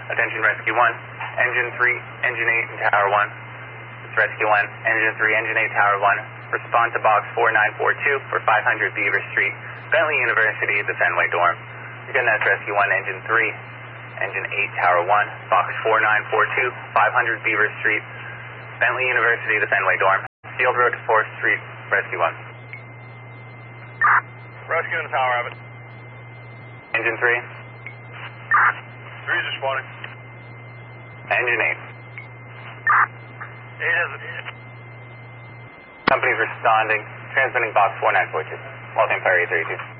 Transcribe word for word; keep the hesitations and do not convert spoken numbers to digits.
Attention Rescue one. Engine three, Engine eight, and Tower one. It's Rescue one. Engine three, Engine eight, Tower one. Respond to Box four nine four two for five hundred Beaver Street, Bentley University, the Fenway dorm. Again, that's Rescue one, Engine three, Engine eight, Tower one. Box four nine four two, five hundred Beaver Street, Bentley University, the Fenway dorm. Field Road to fourth Street, Rescue one. Rescue in the Tower, Abbott. Engine three. Three is responding. Engine eight. Eight has it. Company's responding. Transmitting Box four nine four two. Waltham Ferry thirty-two.